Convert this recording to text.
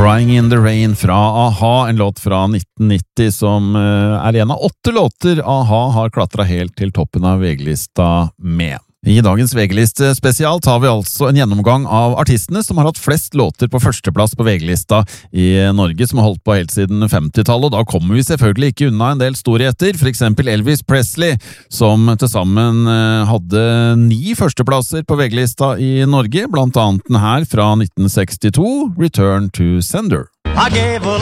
Crying in the Rain fra A-ha, en låt fra 1990 som er en av 8 låter A-ha har klatret helt til toppen av VG-lista med. I dagens VG-liste spesial tar vi altså en gjennomgang av artistene som har hatt flest låter på førsteplass på VG-lista i Norge, som har holdt på helt siden 50-tallet, og da kommer vi selvfølgelig ikke unna en del storheter, for eksempel Elvis Presley, som til sammen hadde 9 førsteplasser på VG-lista i Norge, blant annet den her fra 1962, Return to Sender. I gave a